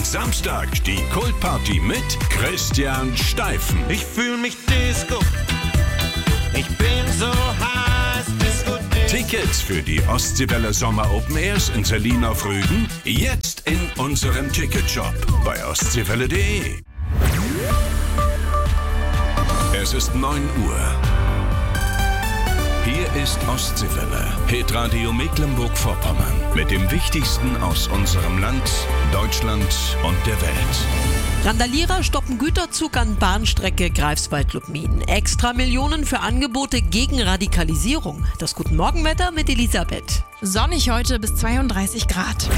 Samstag die Kultparty mit Christian Steifen. Ich fühl mich Disco. Ich bin so heiß, Disco. Tickets für die Ostseewelle Sommer Open Airs in Selin auf Rügen jetzt in unserem Ticketshop bei ostseewelle.de. Es ist 9 Uhr. Hier ist Ostseewelle, Hitradio Mecklenburg-Vorpommern mit dem Wichtigsten aus unserem Land, Deutschland und der Welt. Randalierer stoppen Güterzug an Bahnstrecke Greifswald-Lubmin. Extra Millionen für Angebote gegen Radikalisierung. Das Guten Morgenwetter mit Elisabeth. Sonnig heute bis 32 Grad.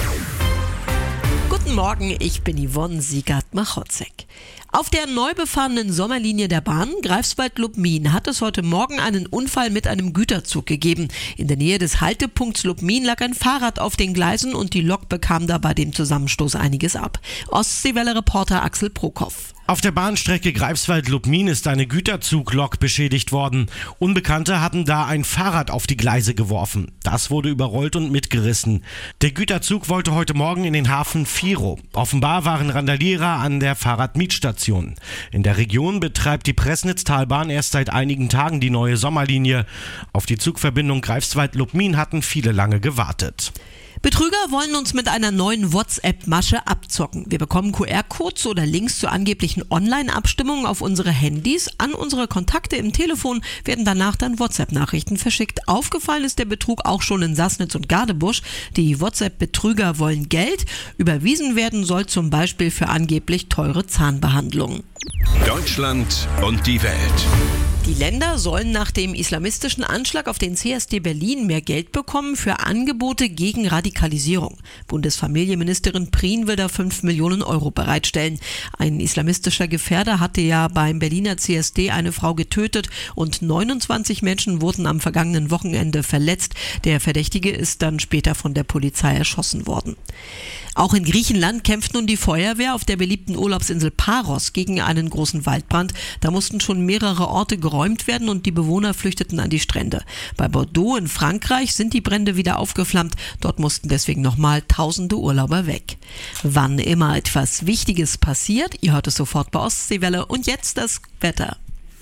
Guten Morgen, ich bin Yvonne Siegert-Machotzek. Auf der neu befahrenen Sommerlinie der Bahn Greifswald-Lubmin hat es heute Morgen einen Unfall mit einem Güterzug gegeben. In der Nähe des Haltepunkts Lubmin lag ein Fahrrad auf den Gleisen und die Lok bekam da bei dem Zusammenstoß einiges ab. Ostseewelle-Reporter Axel Prokop. Auf der Bahnstrecke Greifswald-Lubmin ist eine Güterzuglok beschädigt worden. Unbekannte hatten da ein Fahrrad auf die Gleise geworfen. Das wurde überrollt und mitgerissen. Der Güterzug wollte heute Morgen in den Hafen Viro. Offenbar waren Randalierer an der Fahrradmietstation. In der Region betreibt die Pressnitztalbahn erst seit einigen Tagen die neue Sommerlinie. Auf die Zugverbindung Greifswald-Lubmin hatten viele lange gewartet. Betrüger wollen uns mit einer neuen WhatsApp-Masche abzocken. Wir bekommen QR-Codes oder Links zu angeblichen Online-Abstimmungen auf unsere Handys. An unsere Kontakte im Telefon werden danach dann WhatsApp-Nachrichten verschickt. Aufgefallen ist der Betrug auch schon in Sassnitz und Gadebusch. Die WhatsApp-Betrüger wollen Geld. Überwiesen werden soll zum Beispiel für angeblich teure Zahnbehandlungen. Deutschland und die Welt. Die Länder sollen nach dem islamistischen Anschlag auf den CSD Berlin mehr Geld bekommen für Angebote gegen Radikalisierung. Bundesfamilienministerin Prien will da 5 Millionen Euro bereitstellen. Ein islamistischer Gefährder hatte ja beim Berliner CSD eine Frau getötet und 29 Menschen wurden am vergangenen Wochenende verletzt. Der Verdächtige ist dann später von der Polizei erschossen worden. Auch in Griechenland kämpft nun die Feuerwehr auf der beliebten Urlaubsinsel Paros gegen einen großen Waldbrand. Da mussten schon mehrere Orte geräumt werden und die Bewohner flüchteten an die Strände. Bei Bordeaux in Frankreich sind die Brände wieder aufgeflammt. Dort mussten deswegen nochmal tausende Urlauber weg. Wann immer etwas Wichtiges passiert, ihr hört es sofort bei Ostseewelle. Und jetzt das Wetter.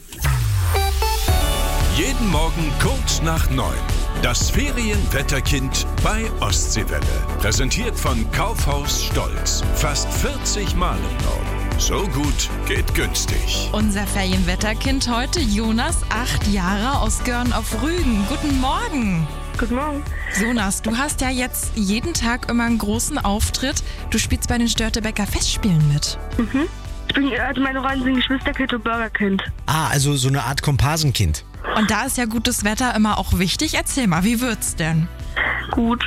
Jeden Morgen kurz nach 9. Das Ferienwetterkind bei Ostseewelle. Präsentiert von Kaufhaus Stolz. Fast 40 Mal im Norden. So gut geht günstig. Unser Ferienwetterkind heute, Jonas, 8 Jahre, aus Görn auf Rügen. Guten Morgen. Guten Morgen. Jonas, du hast ja jetzt jeden Tag immer einen großen Auftritt. Du spielst bei den Störtebeker Festspielen mit. Meine Rollen sind Geschwisterkind und Burgerkind. Also so eine Art Komparsenkind. Und da ist ja gutes Wetter immer auch wichtig. Erzähl mal, wie wird's denn? Gut.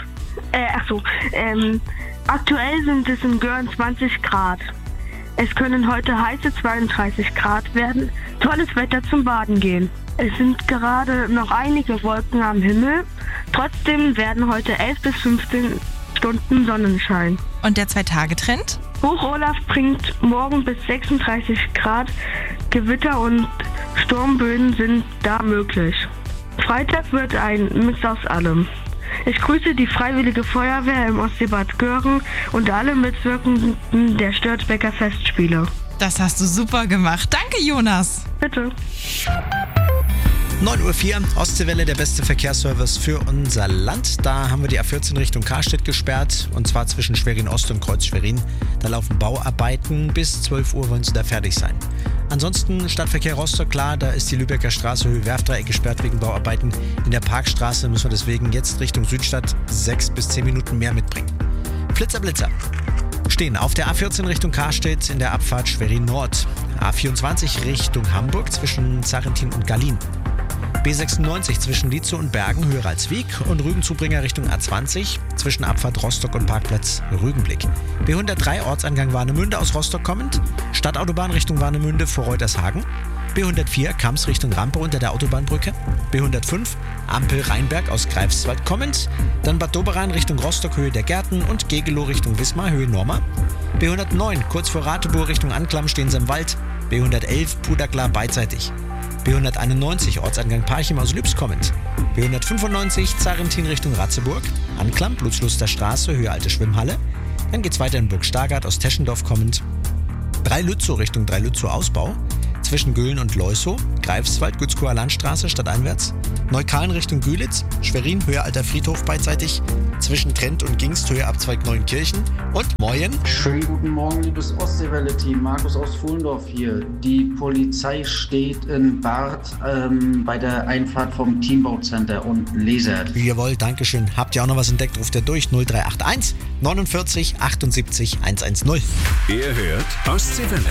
Aktuell sind es in Görn 20 Grad. Es können heute heiße 32 Grad werden. Tolles Wetter zum Baden gehen. Es sind gerade noch einige Wolken am Himmel. Trotzdem werden heute 11 bis 15 Stunden Sonnenschein. Und der 2-Tage-Trend? Hoch Olaf bringt morgen bis 36 Grad. Gewitter und Sturmböen sind da möglich. Freitag wird ein Mix aus allem. Ich grüße die Freiwillige Feuerwehr im Ostseebad Göhren und alle Mitwirkenden der Störtebeker Festspiele. Das hast du super gemacht. Danke, Jonas. Bitte. 9.04 Uhr, Ostseewelle, der beste Verkehrsservice für unser Land. Da haben wir die A14 Richtung Karstedt gesperrt, und zwar zwischen Schwerin Ost und Kreuz Schwerin. Da laufen Bauarbeiten, bis 12 Uhr wollen sie da fertig sein. Ansonsten Stadtverkehr Rostock, klar, da ist die Lübecker Straße Höhe Werfdreieck gesperrt wegen Bauarbeiten. In der Parkstraße müssen wir deswegen jetzt Richtung Südstadt 6 bis 10 Minuten mehr mitbringen. Blitzer. Stehen auf der A14 Richtung Karstedt in der Abfahrt Schwerin Nord. A24 Richtung Hamburg zwischen Zarentin und Gallien. B96 zwischen Lietzow und Bergen, Höheralsweg, und Rügenzubringer Richtung A20 zwischen Abfahrt Rostock und Parkplatz Rügenblick. B103 Ortsangang Warnemünde aus Rostock kommend, Stadtautobahn Richtung Warnemünde vor Reutershagen. B104 Kamps Richtung Rampe unter der Autobahnbrücke. B105 Ampel Rheinberg aus Greifswald kommend, dann Bad Doberan Richtung Rostock Höhe der Gärten und Gegelow Richtung Wismar Höhe Norma. B109 kurz vor Ratibor Richtung Anklam Stehens-im-Wald. B111 Puderklar beidseitig. B191 Ortsangang Parchim aus Lübs kommend. B195 Zarentin Richtung Ratzeburg, Anklam Blutsluster Straße, Höhe Alte Schwimmhalle. Dann geht's weiter in Burg Stargard aus Teschendorf kommend. Dreilützow Richtung Dreilützow-Ausbau. Zwischen Göhlen und Leusow. Greifswald, Gützkower Landstraße stadteinwärts. Neukalen Richtung Gülitz. Schwerin, Höhe Alter Friedhof beidseitig. Zwischen Trent und Gingst, Höhe Abzweig Neunkirchen. Und Moyen. Schönen guten Morgen, liebes Ostseewelle-Team. Markus aus Fuhlendorf hier. Die Polizei steht in Barth bei der Einfahrt vom Teambauzenter unten. Lesert. Jawohl, Dankeschön. Habt ihr auch noch was entdeckt? Ruft ihr durch 0381 49 78 110. Ihr hört Ostseewelle.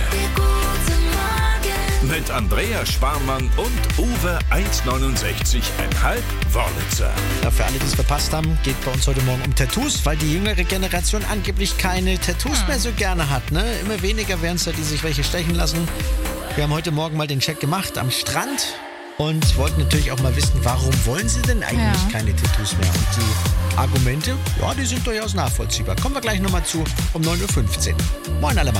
Mit Andrea Schwarmann und Uwe 1,69,5 Wörlitzer. Ja, für alle, die es verpasst haben, geht bei uns heute Morgen um Tattoos, weil die jüngere Generation angeblich keine Tattoos mehr so gerne hat. Ne? Immer weniger werden es da, die sich welche stechen lassen. Wir haben heute Morgen mal den Check gemacht am Strand und wollten natürlich auch mal wissen, warum wollen sie denn eigentlich keine Tattoos mehr? Und die Argumente, ja, die sind durchaus nachvollziehbar. Kommen wir gleich nochmal zu um 9.15 Uhr. Moin alle Mann.